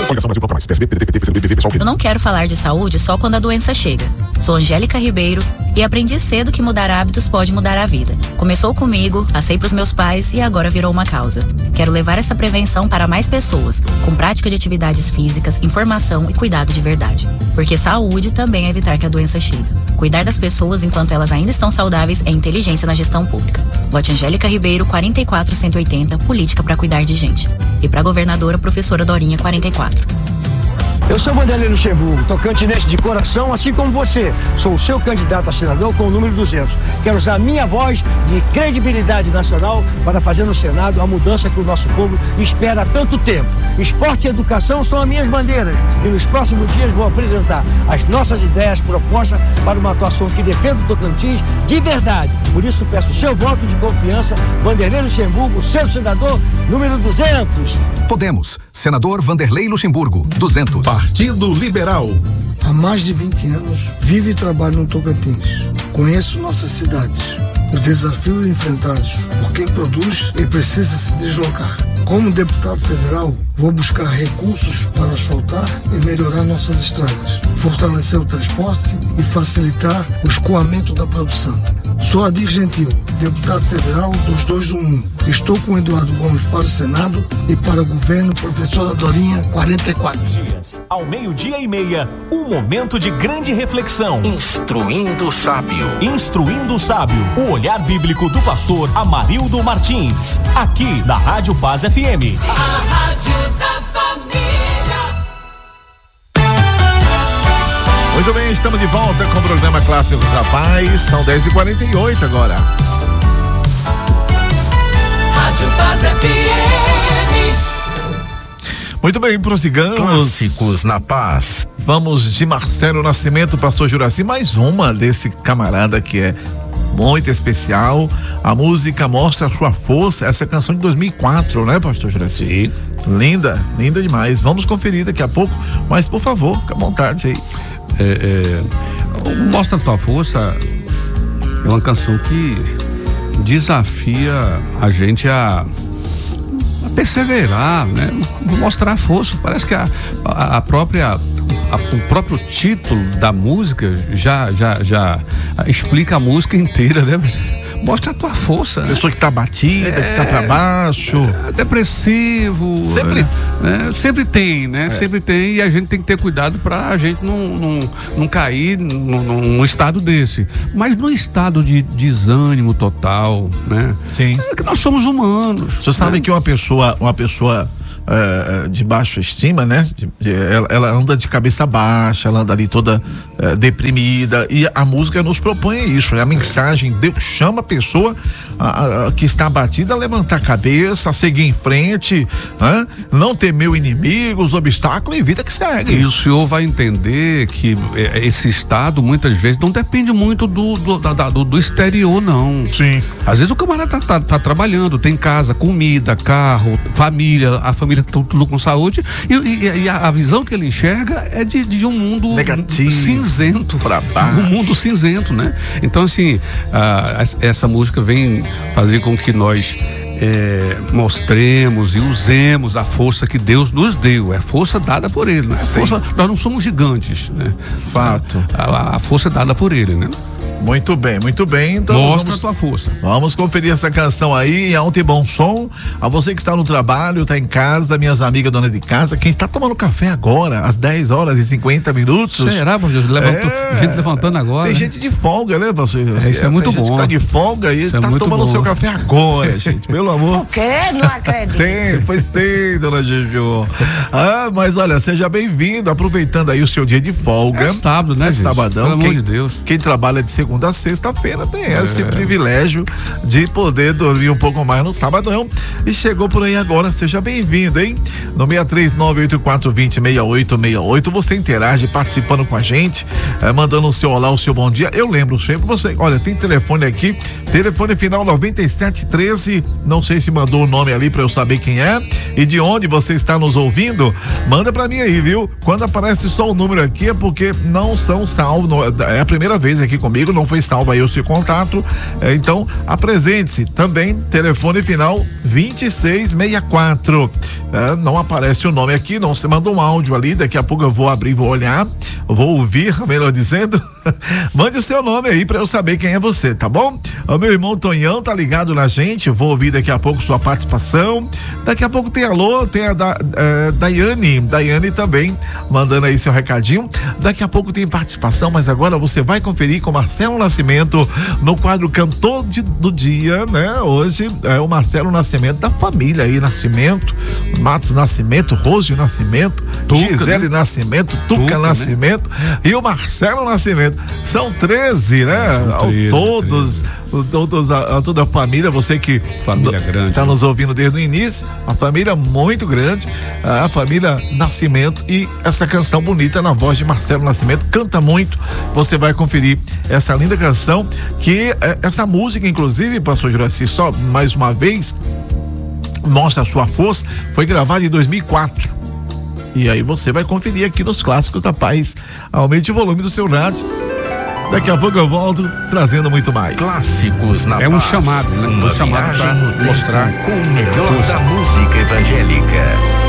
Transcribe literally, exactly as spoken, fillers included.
Eu não quero falar de saúde só quando a doença chega. Sou Angélica Ribeiro e aprendi cedo que mudar hábitos pode mudar a vida. Começou comigo, passei pros meus pais e agora virou uma causa. Quero levar essa prevenção para mais pessoas, com prática de atividades físicas, informação e cuidado de verdade. Porque saúde também é evitar que a doença chegue. Cuidar das pessoas enquanto elas ainda estão saudáveis é inteligência na gestão pública. Vote Angélica Ribeiro, quarenta e quatro cento e oitenta, política para cuidar de gente. E para governadora, professora Dorinha, quarenta e quatro. Eu sou Vanderlei Luxemburgo, tocantinense de coração, assim como você. Sou o seu candidato a senador com o número duzentos. Quero usar a minha voz de credibilidade nacional para fazer no Senado a mudança que o nosso povo espera há tanto tempo. Esporte e educação são as minhas bandeiras e nos próximos dias vou apresentar as nossas ideias propostas para uma atuação que defenda o Tocantins de verdade. Por isso peço o seu voto de confiança, Vanderlei Luxemburgo, seu senador, número duzentos. Podemos, senador Vanderlei Luxemburgo, duzentos. Partido Liberal. Há mais de vinte anos, vivo e trabalho no Tocantins. Conheço nossas cidades, os desafios enfrentados por quem produz e precisa se deslocar. Como deputado federal, vou buscar recursos para asfaltar e melhorar nossas estradas, fortalecer o transporte e facilitar o escoamento da produção. Sou Adir Gentil, deputado federal dos dois um um. Estou com Eduardo Gomes para o Senado e para o governo, professora Dorinha, quarenta e quatro. Dias, ao meio-dia e meia, um momento de grande reflexão. Instruindo o Sábio. Instruindo o Sábio, o olhar bíblico do pastor Amarildo Martins, aqui na Rádio Paz F M. A Rádio da Família. Muito bem, estamos de volta com o programa Clássicos da Paz. São dez e quarenta e oito agora. Rádio Paz F M. Muito bem, prossigamos. Clássicos na Paz. Vamos de Marcelo Nascimento, pastor Juraci, mais uma desse camarada que é muito especial. A música Mostra a Sua Força, essa é a canção de dois mil e quatro, né, pastor Juraci? Sim. Linda, linda demais. Vamos conferir daqui a pouco, mas por favor, fica à vontade aí. É, é, Mostra a Tua Força é uma canção que desafia a gente a, a perseverar, né? Mostrar força. Parece que a, a, a própria a, o próprio título da música já, já, já explica a música inteira, né? Mostra a tua força. Pessoa que tá batida, é, que tá pra baixo. É, depressivo. Sempre. É, sempre tem, né? É. Sempre tem, e a gente tem que ter cuidado pra gente não, não, não cair num, num estado desse. Mas no estado de desânimo total, né? Sim. É que nós somos humanos. Você né? sabe que uma pessoa, uma pessoa Uh, de baixa estima, né? De, de, ela, ela anda de cabeça baixa, ela anda ali toda uh, deprimida, e a música nos propõe isso, né? A mensagem, Deus chama a pessoa uh, uh, que está abatida a levantar a cabeça, a seguir em frente, uh, não temer o inimigo, os obstáculos, e vida que segue. E o senhor vai entender que esse estado muitas vezes não depende muito do, do, da, do, do exterior, não. Sim. Às vezes o camarada tá, tá, tá trabalhando, tem casa, comida, carro, família, a família tudo com saúde, e, e, e a, a visão que ele enxerga é de, de um mundo negativo, cinzento, pra baixo. Um mundo cinzento, né? Então, assim, a, essa música vem fazer com que nós é, mostremos e usemos a força que Deus nos deu. É força dada por Ele, né? Força, nós não somos gigantes, né? Fato. A, a força é dada por Ele, né? Muito bem, muito bem. Então mostra vamos, a tua força. Vamos conferir essa canção aí, em alto e bom som. A você que está no trabalho, está em casa, minhas amigas dona de casa, quem está tomando café agora, às dez horas e cinquenta minutos. Será, meu Deus? Levantou, é, gente levantando agora. Tem né? gente de folga, né, você? É, isso é muito tem bom. Gente está de folga e está é tomando o seu café agora, gente. Pelo amor. O quê? Não acredito. Tem, pois tem, dona Juju. Ah, mas olha, seja bem-vindo, aproveitando aí o seu dia de folga. É sábado, né, é gente? Sabadão. Pelo quem, amor de Deus. Quem trabalha de segunda a sexta-feira tem é. esse privilégio de poder dormir um pouco mais no sabadão. E chegou por aí agora, seja bem-vindo, hein? No seis três nove oito quatro dois zero seis oito seis oito, você interage participando com a gente, eh, mandando o seu olá, o seu bom dia. Eu lembro sempre, você, olha, tem telefone aqui, telefone final noventa e sete treze, não sei se mandou o nome ali pra eu saber quem é e de onde você está nos ouvindo, manda pra mim aí, viu? Quando aparece só o número aqui é porque não são salvos, é a primeira vez aqui comigo, não foi salvo aí o seu contato. É, então, apresente-se. Também, telefone final vinte e seis sessenta e quatro. É, não aparece o nome aqui, não. Você mandou um áudio ali, daqui a pouco eu vou abrir, vou olhar, vou ouvir, melhor dizendo. Mande o seu nome aí pra eu saber quem é você, tá bom? O meu irmão Tonhão tá ligado na gente, vou ouvir daqui a pouco sua participação. Daqui a pouco tem alô, tem a da, é, Daiane, Daiane também mandando aí seu recadinho. Daqui a pouco tem participação, mas agora você vai conferir com Marcelo Nascimento no quadro Cantor de, do Dia, né? Hoje é o Marcelo Nascimento da família aí, Nascimento, Matos Nascimento, Rose Nascimento, Tuca, Gisele né? Nascimento, Tuca, Tuca Nascimento, né? E o Marcelo Nascimento. São treze, né? São treze, todos, todos a, a toda a família, você que família grande, tá né? nos ouvindo desde o início, uma família muito grande, a família Nascimento, e essa canção bonita na voz de Marcelo Nascimento, canta muito. Você vai conferir essa linda canção, que essa música, inclusive, pastor Juraci, só mais uma vez mostra a sua força, foi gravada em dois mil e quatro. E aí você vai conferir aqui nos Clássicos da Paz. Aumente o volume do seu rádio. Daqui a pouco eu volto trazendo muito mais. Clássicos na É um Paz. chamado, né? Uma um chamado viagem no para mostrar tempo com o melhor força. da música evangélica.